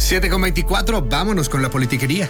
7:24, vámonos con la politiquería.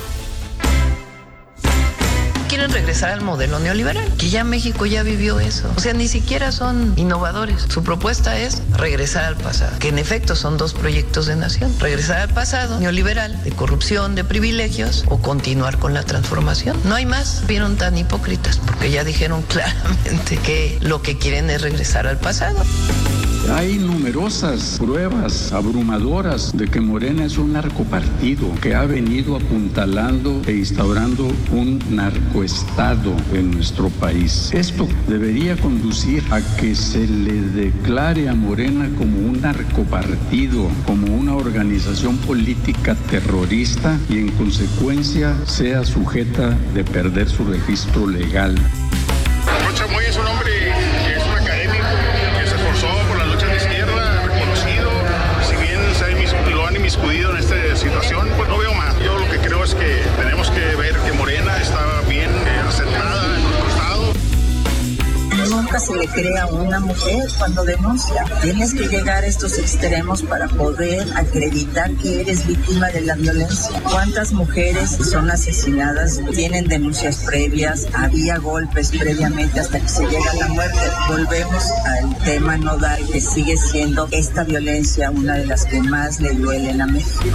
Quieren regresar al modelo neoliberal, que ya México ya vivió eso. O sea, ni siquiera son innovadores. Su propuesta es regresar al pasado, que en efecto son dos proyectos de nación. Regresar al pasado neoliberal, de corrupción, de privilegios, o continuar con la transformación. No hay más. Vieron tan hipócritas, porque ya dijeron claramente que lo que quieren es regresar al pasado. Hay numerosas pruebas abrumadoras de que Morena es un narcopartido que ha venido apuntalando e instaurando un narcoestado en nuestro país. Esto debería conducir a que se le declare a Morena como un narcopartido, como una organización política terrorista y en consecuencia sea sujeta de perder su registro legal. Chamoy es un hombre que es un académico, que se esforzó por las luchas de izquierda, reconocido. Si bien lo han inmiscuido en esta situación, pues no veo más. Yo lo que creo es que tenemos que ver que Morena está bien asentada en nuestro estado. Nunca se le cree a una mujer cuando denuncia. Tienes que llegar a estos extremos para poder acreditar que eres víctima de la violencia. ¿Cuántas mujeres son asesinadas? Tienen denuncias previas, había golpes previamente hasta que se llega a la muerte. Volvemos al tema nodal, que sigue siendo esta violencia una de las que más le duelen a México.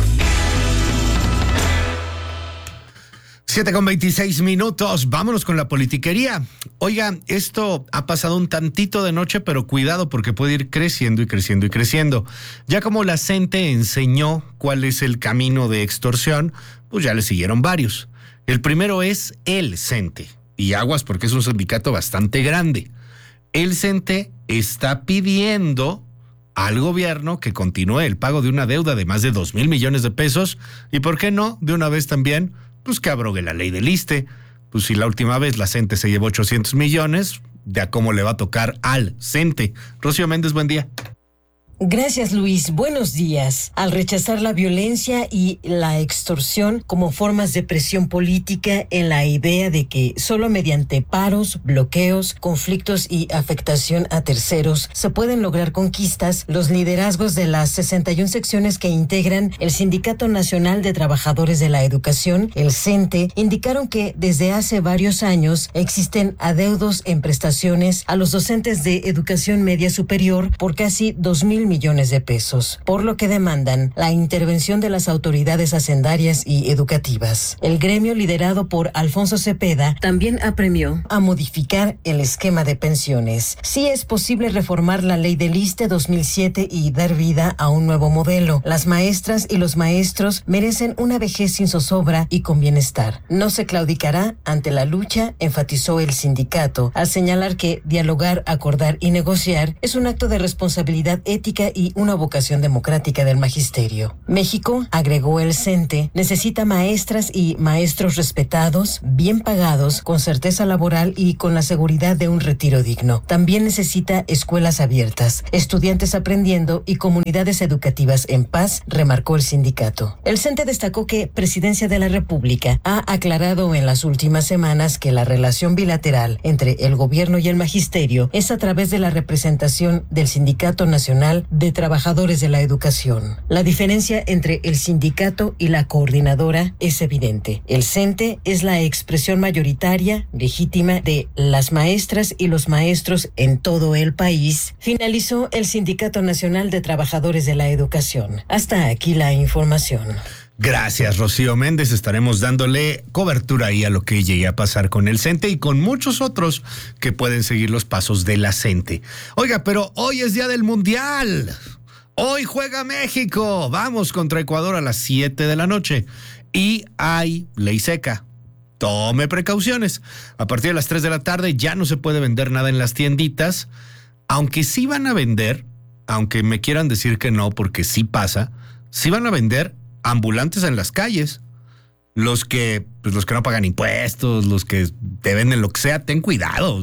7:26, vámonos con la politiquería. Oiga, esto ha pasado un tantito de noche, pero cuidado porque puede ir creciendo y creciendo y creciendo. Ya como la CENTE enseñó cuál es el camino de extorsión, pues ya le siguieron varios. El primero es el CENTE, y aguas porque es un sindicato bastante grande. El CENTE está pidiendo al gobierno que continúe el pago de una deuda de más de 2,000 millones de pesos, y por qué no, de una vez también, pues que abrogue la ley del ISSSTE. Pues si la última vez la CENTE se llevó 800 millones, de a cómo le va a tocar al CENTE. Rocío Méndez, buen día. Gracias, Luis. Buenos días. Al rechazar la violencia y la extorsión como formas de presión política en la idea de que solo mediante paros, bloqueos, conflictos y afectación a terceros se pueden lograr conquistas, los liderazgos de las 61 secciones que integran el Sindicato Nacional de Trabajadores de la Educación, el CENTE, indicaron que desde hace varios años existen adeudos en prestaciones a los docentes de educación media superior por casi 2,000 millones de pesos, por lo que demandan la intervención de las autoridades hacendarias y educativas. El gremio liderado por Alfonso Cepeda también apremió a modificar el esquema de pensiones. Sí es posible reformar la ley del ISSSTE 2007 y dar vida a un nuevo modelo. Las maestras y los maestros merecen una vejez sin zozobra y con bienestar. No se claudicará ante la lucha, enfatizó el sindicato, al señalar que dialogar, acordar y negociar es un acto de responsabilidad ética y una vocación democrática del magisterio. México, agregó el CENTE, necesita maestras y maestros respetados, bien pagados, con certeza laboral y con la seguridad de un retiro digno. También necesita escuelas abiertas, estudiantes aprendiendo y comunidades educativas en paz, remarcó el sindicato. El CENTE destacó que Presidencia de la República ha aclarado en las últimas semanas que la relación bilateral entre el gobierno y el magisterio es a través de la representación del Sindicato Nacional de Trabajadores de la Educación. La diferencia entre el sindicato y la coordinadora es evidente. El CENTE es la expresión mayoritaria, legítima, de las maestras y los maestros en todo el país, finalizó el Sindicato Nacional de Trabajadores de la Educación. Hasta aquí la información. Gracias, Rocío Méndez. Estaremos dándole cobertura ahí a lo que llegue a pasar con el CENTE y con muchos otros que pueden seguir los pasos de la CENTE. Oiga, pero hoy es día del Mundial. Hoy juega México. Vamos contra Ecuador a las 7 de la noche. Y hay ley seca. Tome precauciones. A partir de las 3 de la tarde ya no se puede vender nada en las tienditas. Aunque sí van a vender, aunque me quieran decir que no, porque sí pasa, sí van a vender ambulantes en las calles. Los que no pagan impuestos, los que te venden lo que sea, ten cuidado.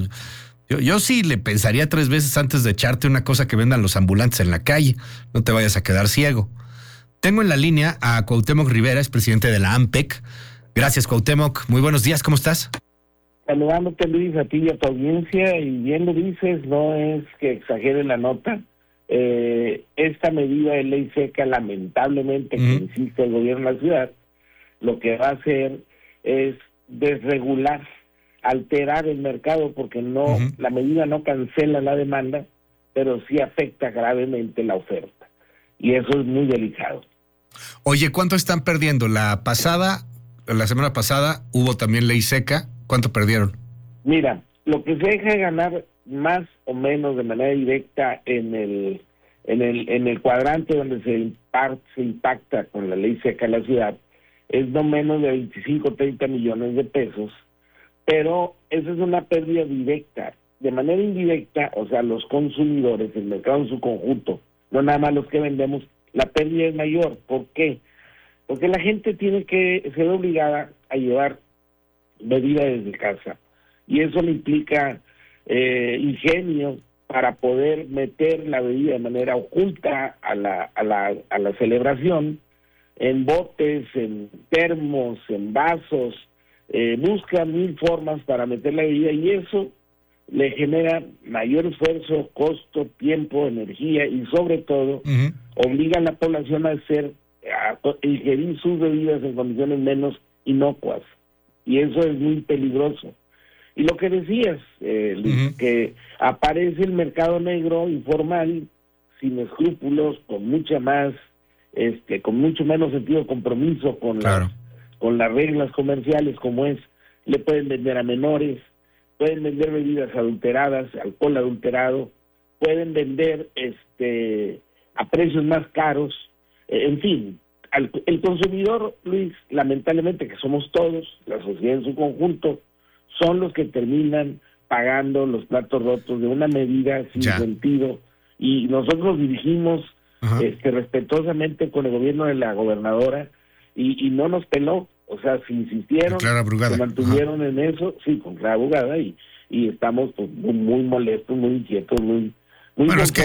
Yo sí le pensaría 3 veces antes de echarte una cosa que vendan los ambulantes en la calle. No te vayas a quedar ciego. Tengo en la línea a Cuauhtémoc Rivera, es presidente de la AMPEC. Gracias, Cuauhtémoc. Muy buenos días, ¿cómo estás? Saludándote, Luis, a ti y a tu audiencia, y bien lo dices, no es que exagere la nota, esta medida de ley seca, lamentablemente, que insiste el gobierno de la ciudad, lo que va a hacer es desregular, alterar el mercado, porque no, la medida no cancela la demanda, pero sí afecta gravemente la oferta. Y eso es muy delicado. Oye, ¿cuánto están perdiendo? La semana pasada hubo también ley seca. ¿Cuánto perdieron? Mira, lo que se deja de ganar más o menos de manera directa en el cuadrante donde se impacta con la ley seca en la ciudad es no menos de 25 o 30 millones de pesos, pero esa es una pérdida directa. De manera indirecta, o sea, los consumidores, el mercado en su conjunto, no nada más los que vendemos, la pérdida es mayor. ¿Por qué? Porque la gente tiene que ser obligada a llevar bebida desde casa, y eso le implica ingenio para poder meter la bebida de manera oculta a la celebración, en botes, en termos, en vasos, busca 1000 formas para meter la bebida, y eso le genera mayor esfuerzo, costo, tiempo, energía, y sobre todo obliga a la población a ingerir sus bebidas en condiciones menos inocuas, y eso es muy peligroso. Y lo que decías, Luis, que aparece el mercado negro informal, sin escrúpulos, con mucho menos sentido de compromiso con las reglas comerciales, como es, le pueden vender a menores, pueden vender bebidas adulteradas, alcohol adulterado, pueden vender a precios más caros, en fin. El consumidor, Luis, lamentablemente, que somos todos, la sociedad en su conjunto, son los que terminan pagando los platos rotos de una medida sin sentido, y nosotros nos dirigimos respetuosamente con el gobierno de la gobernadora, y no nos peló. O sea, si insistieron, se mantuvieron en eso, sí, con Clara Brugada, y estamos pues, muy molestos, muy inquietos, muy bueno, es que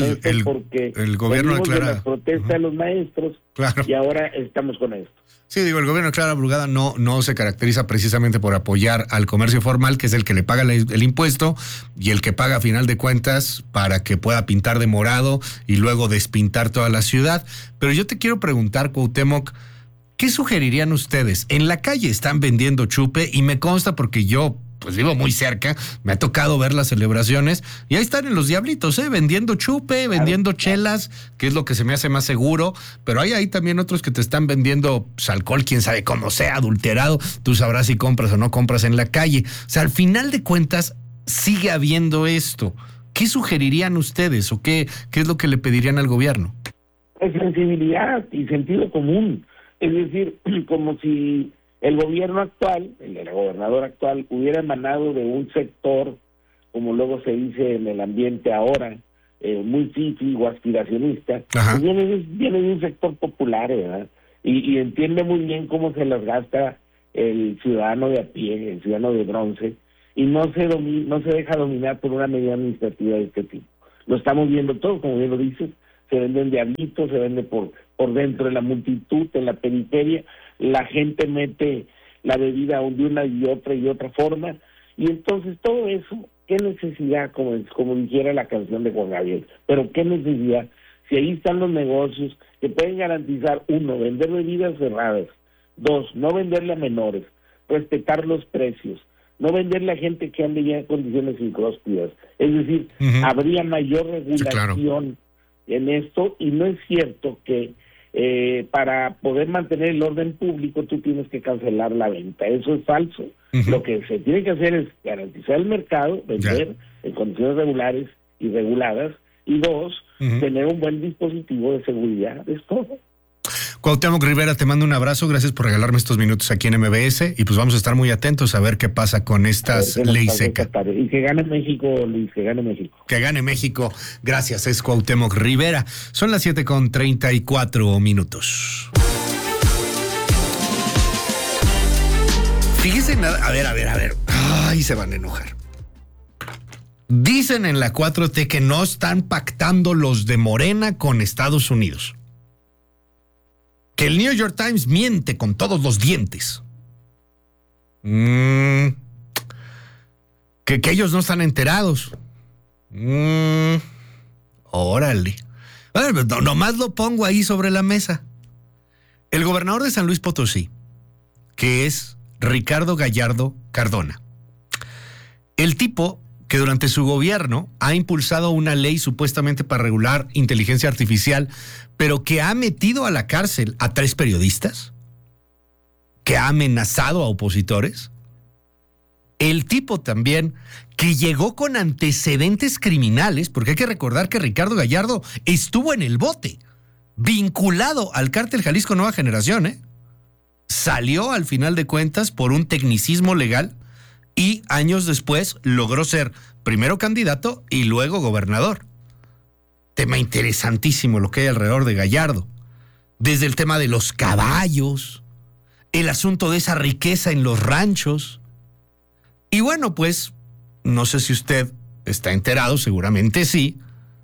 el gobierno de Clara... de la protesta de los maestros, y ahora estamos con esto. Sí, el gobierno de Clara Brugada no se caracteriza precisamente por apoyar al comercio formal, que es el que le paga el impuesto y el que paga a final de cuentas para que pueda pintar de morado y luego despintar toda la ciudad. Pero yo te quiero preguntar, Cuauhtémoc, ¿qué sugerirían ustedes? En la calle están vendiendo chupe, y me consta porque yo pues vivo muy cerca, me ha tocado ver las celebraciones, y ahí están en los diablitos, vendiendo chupe, vendiendo chelas, que es lo que se me hace más seguro, pero hay ahí también otros que te están vendiendo pues, alcohol, quién sabe cómo sea, adulterado, tú sabrás si compras o no compras en la calle. O sea, al final de cuentas, sigue habiendo esto. ¿Qué sugerirían ustedes o qué es lo que le pedirían al gobierno? Es sensibilidad y sentido común. Es decir, como si el gobierno actual, el de la gobernadora actual, hubiera emanado de un sector, como luego se dice en el ambiente ahora, muy fifi o aspiracionista, viene de un sector popular, ¿verdad? Y entiende muy bien cómo se las gasta el ciudadano de a pie, el ciudadano de bronce, y no se deja dominar por una medida administrativa de este tipo. Lo estamos viendo todo, como bien lo dices, se venden diablitos, se vende por dentro de la multitud, en la periferia, la gente mete la bebida de una y otra forma, y entonces todo eso, ¿qué necesidad? Como dijera la canción de Juan Gabriel, pero ¿qué necesidad? Si ahí están los negocios que pueden garantizar, 1, vender bebidas cerradas, 2, no venderle a menores, respetar los precios, no venderle a gente que ande ya en condiciones incróspidas, es decir, habría mayor regulación en esto, y no es cierto que para poder mantener el orden público tú tienes que cancelar la venta. Eso es falso. Lo que se tiene que hacer es garantizar el mercado, vender en condiciones regulares y reguladas, y 2, tener un buen dispositivo de seguridad. Es todo. Cuauhtémoc Rivera, te mando un abrazo, gracias por regalarme estos minutos aquí en MBS, y pues vamos a estar muy atentos a ver qué pasa con estas leyes secas. Y que gane México, Luis, que gane México. Que gane México, gracias, es Cuauhtémoc Rivera. Son las 7:34. Fíjense nada, a ver, ay, se van a enojar. Dicen en la 4T que no están pactando los de Morena con Estados Unidos. Que el New York Times miente con todos los dientes. Que ellos no están enterados. Órale. Bueno, nomás lo pongo ahí sobre la mesa. El gobernador de San Luis Potosí, que es Ricardo Gallardo Cardona. El tipo que durante su gobierno ha impulsado una ley supuestamente para regular inteligencia artificial, pero que ha metido a la cárcel a 3 periodistas, que ha amenazado a opositores. El tipo también que llegó con antecedentes criminales, porque hay que recordar que Ricardo Gallardo estuvo en el bote, vinculado al cártel Jalisco Nueva Generación, Salió al final de cuentas por un tecnicismo legal y años después logró ser primero candidato y luego gobernador. Tema interesantísimo lo que hay alrededor de Gallardo. Desde el tema de los caballos, el asunto de esa riqueza en los ranchos. Y bueno, pues, no sé si usted está enterado, seguramente sí.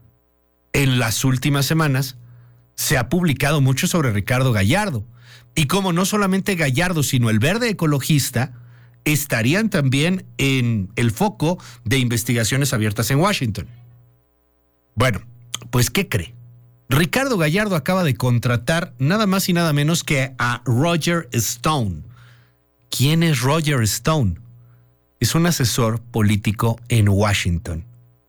En las últimas semanas se ha publicado mucho sobre Ricardo Gallardo. Y como no solamente Gallardo, sino el Verde Ecologista estarían también en el foco de investigaciones abiertas en Washington. Bueno, pues ¿qué cree? Ricardo Gallardo acaba de contratar nada más y nada menos que a Roger Stone. ¿Quién es Roger Stone? Es un asesor político en Washington.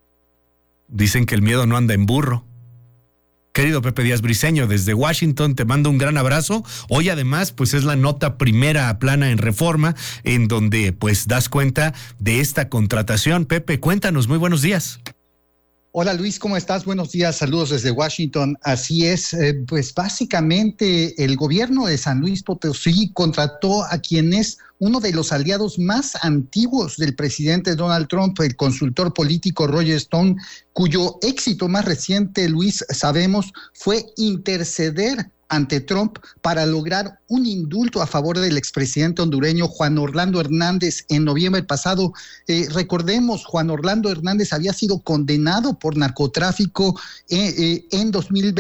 Dicen que el miedo no anda en burro. Querido Pepe Díaz Briceño, desde Washington te mando un gran abrazo. Hoy además pues es la nota primera plana en Reforma, en donde pues das cuenta de esta contratación. Pepe, cuéntanos, muy buenos días. Hola Luis, ¿cómo estás? Buenos días, saludos desde Washington. Así es, pues básicamente el gobierno de San Luis Potosí contrató a quien es uno de los aliados más antiguos del presidente Donald Trump, el consultor político Roger Stone, cuyo éxito más reciente, Luis, sabemos, fue interceder ante Trump para lograr un indulto a favor del expresidente hondureño Juan Orlando Hernández en noviembre pasado. Recordemos, Juan Orlando Hernández había sido condenado por narcotráfico en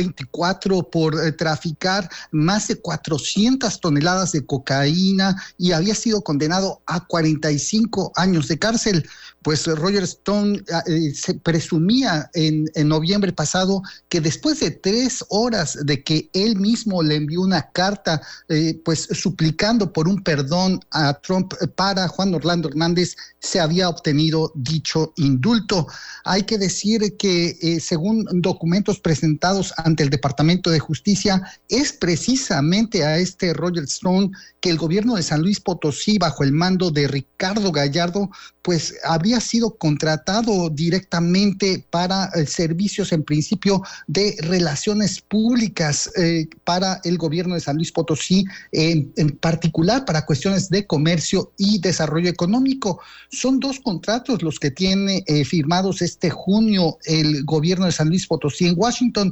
2024 por traficar más de 400 toneladas de cocaína y había sido condenado a 45 años de cárcel. Pues Roger Stone se presumía en noviembre pasado que después de 3 horas de que él mismo le envió una carta pues suplicando por un perdón a Trump para Juan Orlando Hernández, se había obtenido dicho indulto. Hay que decir que según documentos presentados ante el Departamento de Justicia, es precisamente a este Roger Stone que el gobierno de San Luis Potosí, bajo el mando de Ricardo Gallardo, pues habría sido contratado directamente para servicios en principio de relaciones públicas para el gobierno de San Luis Potosí, en particular para cuestiones de comercio y desarrollo económico. Son 2 contratos los que tiene firmados este junio el gobierno de San Luis Potosí en Washington.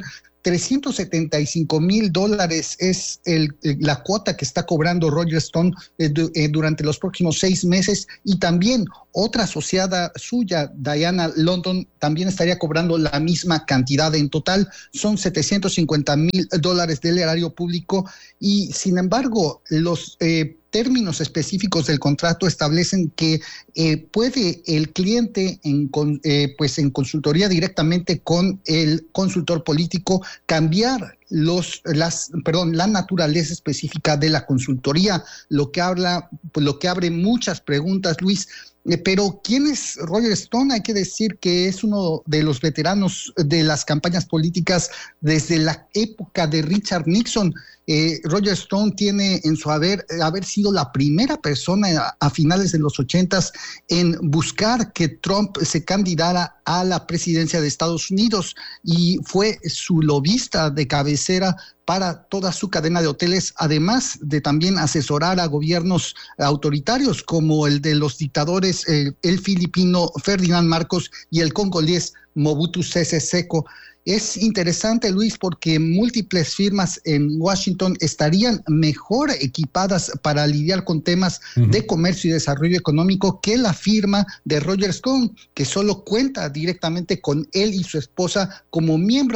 $375,000 es la cuota que está cobrando Roger Stone durante los próximos 6 meses, y también otra asociada suya, Diana London, también estaría cobrando la misma cantidad. En total son $750,000 del erario público, y sin embargo los términos específicos del contrato establecen que puede el cliente en consultoría directamente con el consultor político cambiar la naturaleza específica de la consultoría, lo que abre muchas preguntas, Luis. Pero ¿quién es Roger Stone? Hay que decir que es uno de los veteranos de las campañas políticas desde la época de Richard Nixon. Roger Stone tiene en su haber sido la primera persona a finales de los 80s en buscar que Trump se candidara a la presidencia de Estados Unidos, y fue su lobista de cabecera para toda su cadena de hoteles, además de también asesorar a gobiernos autoritarios como el de los dictadores, el filipino Ferdinand Marcos y el congolés Mobutu Sese Seko. Es interesante, Luis, porque múltiples firmas en Washington estarían mejor equipadas para lidiar con temas de comercio y desarrollo económico que la firma de Roger Stone, que solo cuenta directamente con él y su esposa como miembros.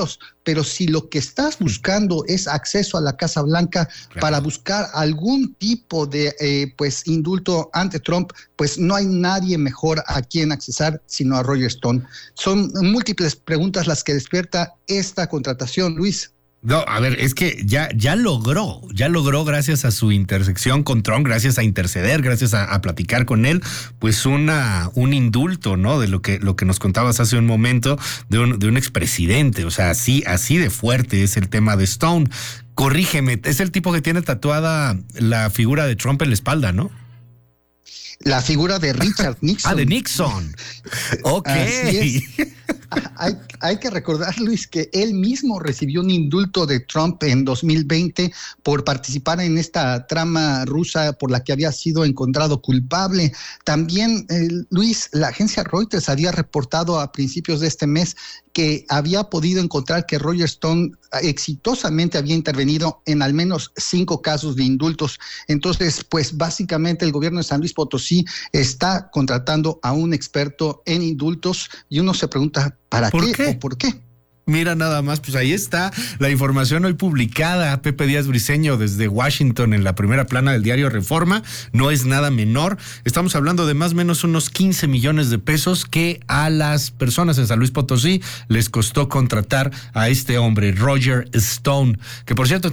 pero si lo que estás buscando es acceso a la Casa Blanca para buscar algún tipo de indulto ante Trump, pues no hay nadie mejor a quien accesar sino a Roger Stone. Son múltiples preguntas las que despierta esta contratación, Luis. No, a ver, es que ya logró gracias a su intersección con Trump, gracias a interceder, gracias a platicar con él, pues un indulto, ¿no? De lo que nos contabas hace un momento de un expresidente. O sea, así de fuerte es el tema de Stone. Corrígeme, es el tipo que tiene tatuada la figura de Trump en la espalda, ¿no? La figura de Richard Nixon. De Nixon. Ok. Hay que recordar, Luis, que él mismo recibió un indulto de Trump en 2020 por participar en esta trama rusa por la que había sido encontrado culpable. También, Luis, la agencia Reuters había reportado a principios de este mes que había podido encontrar que Roger Stone exitosamente había intervenido en al menos 5 casos de indultos. Entonces, pues básicamente el gobierno de San Luis Potosí está contratando a un experto en indultos y uno se pregunta, ¿para qué o por qué? Mira nada más, pues ahí está la información hoy publicada. Pepe Díaz Briceño desde Washington en la primera plana del diario Reforma. No es nada menor. Estamos hablando de más o menos unos 15 millones de pesos que a las personas en San Luis Potosí les costó contratar a este hombre, Roger Stone, que por cierto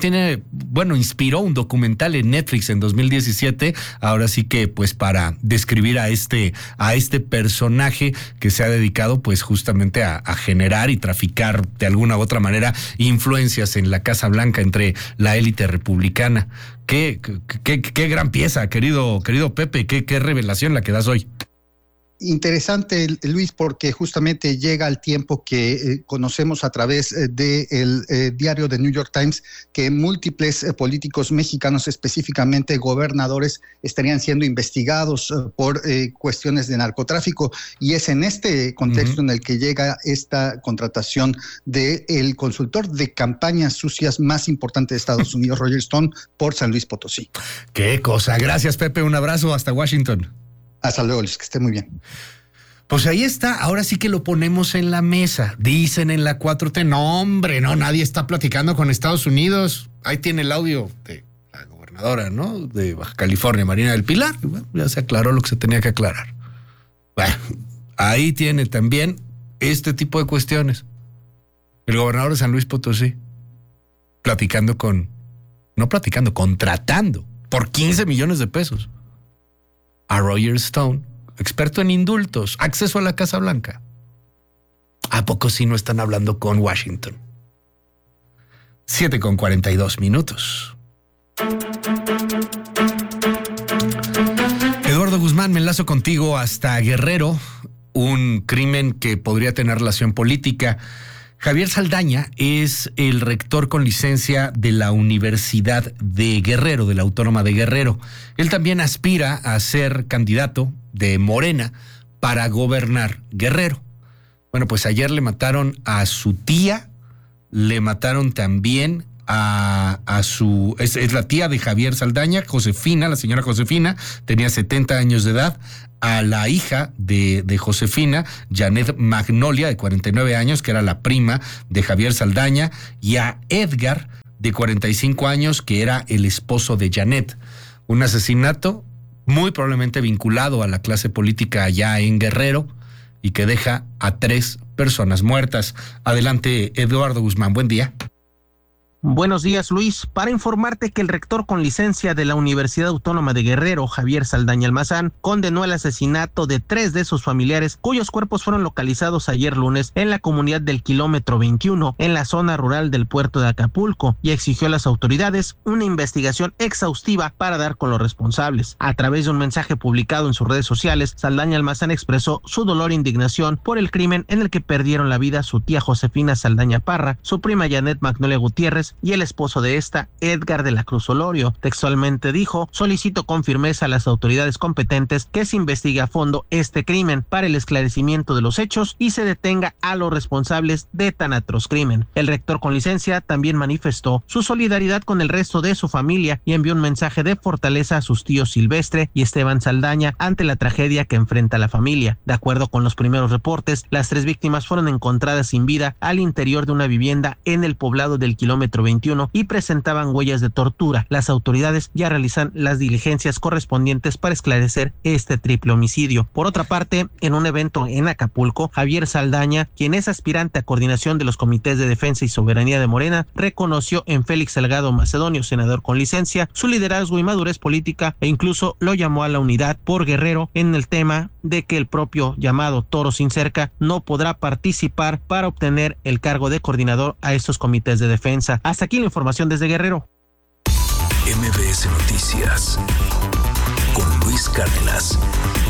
inspiró un documental en Netflix en 2017. Ahora sí que pues para describir a este personaje que se ha dedicado pues justamente a generar y traficar de alguna u otra manera influencias en la Casa Blanca entre la élite republicana. Qué gran pieza, querido Pepe, qué revelación la que das hoy. Interesante, Luis, porque justamente llega el tiempo que conocemos a través del diario The New York Times que múltiples políticos mexicanos, específicamente gobernadores, estarían siendo investigados por cuestiones de narcotráfico, y es en este contexto en el que llega esta contratación del consultor de campañas sucias más importante de Estados Unidos, Roger Stone, por San Luis Potosí. Qué cosa. Gracias, Pepe. Un abrazo hasta Washington. Hasta luego, Luis, que esté muy bien. Pues ahí está, ahora sí que lo ponemos en la mesa. Dicen en la 4T, no hombre, no, nadie está platicando con Estados Unidos. Ahí tiene el audio de la gobernadora, ¿no? De Baja California, Marina del Pilar. Bueno, ya se aclaró lo que se tenía que aclarar. Bueno, ahí tiene también este tipo de cuestiones. El gobernador de San Luis Potosí, contratando por 15 millones de pesos a Roger Stone, experto en indultos, acceso a la Casa Blanca. ¿A poco sí no están hablando con Washington? 7:42. Eduardo Guzmán, me enlazo contigo hasta Guerrero, un crimen que podría tener relación política. Javier Saldaña es el rector con licencia de la Universidad de Guerrero, de la Autónoma de Guerrero. Él también aspira a ser candidato de Morena para gobernar Guerrero. Bueno, pues ayer le mataron a su tía, le mataron también es la tía de Javier Saldaña, Josefina, la señora Josefina, tenía 70 años de edad, a la hija de Josefina, Janet Magnolia, de 49 años, que era la prima de Javier Saldaña, y a Edgar, de 45 años, que era el esposo de Janet. Un asesinato muy probablemente vinculado a la clase política allá en Guerrero y que deja a 3 personas muertas. Adelante, Eduardo Guzmán, buen día. Buenos días, Luis. Para informarte que el rector con licencia de la Universidad Autónoma de Guerrero, Javier Saldaña Almazán, condenó el asesinato de 3 de sus familiares, cuyos cuerpos fueron localizados ayer lunes en la comunidad del kilómetro 21, en la zona rural del puerto de Acapulco, y exigió a las autoridades una investigación exhaustiva para dar con los responsables. A través de un mensaje publicado en sus redes sociales, Saldaña Almazán expresó su dolor e indignación por el crimen en el que perdieron la vida su tía Josefina Saldaña Parra, su prima Janet Magnolia Gutiérrez Sánchez y el esposo de esta, Edgar de la Cruz Olorio. Textualmente dijo: solicito con firmeza a las autoridades competentes que se investigue a fondo este crimen para el esclarecimiento de los hechos y se detenga a los responsables de tan atroz crimen. El rector con licencia también manifestó su solidaridad con el resto de su familia y envió un mensaje de fortaleza a sus tíos Silvestre y Esteban Saldaña ante la tragedia que enfrenta la familia. De acuerdo con los primeros reportes, las 3 víctimas fueron encontradas sin vida al interior de una vivienda en el poblado del kilómetro 21 y presentaban huellas de tortura. Las autoridades ya realizan las diligencias correspondientes para esclarecer este triple homicidio. Por otra parte, en un evento en Acapulco, Javier Saldaña, quien es aspirante a coordinación de los comités de defensa y soberanía de Morena, reconoció en Félix Salgado Macedonio, senador con licencia, su liderazgo y madurez política e incluso lo llamó a la unidad por Guerrero en el tema de que el propio llamado Toro Sin Cerca no podrá participar para obtener el cargo de coordinador a estos comités de defensa. Hasta aquí la información desde Guerrero. MBS Noticias con Luis Cárdenas.